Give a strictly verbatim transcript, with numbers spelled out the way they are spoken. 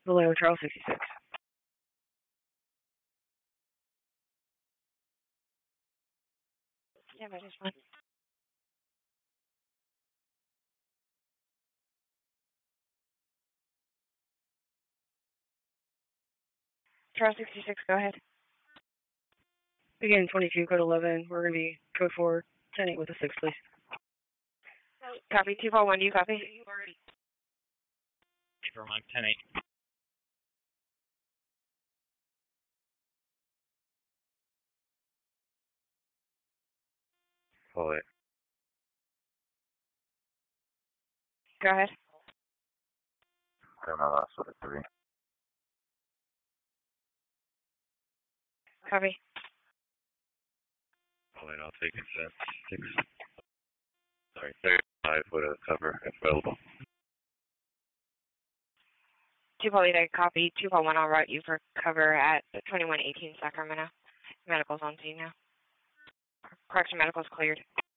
Vallejo, Charles sixty-six. Yeah, that is fine. Charles sixty-six, go ahead. Begin twenty-two, code eleven. We're going to be code four, ten eight with a six, please. Copy, two four one, do you copy? Keep in mind, ten eight. Pull it. Go ahead. Got my last with a three. Copy. Pull it, I'll take it set. Six. Sorry, thirty-five with a cover if available. two four eight, copy. two four one, I'll route you for cover at twenty-one eighteen Sacramento. Medical's on scene now. Correction, medical's cleared.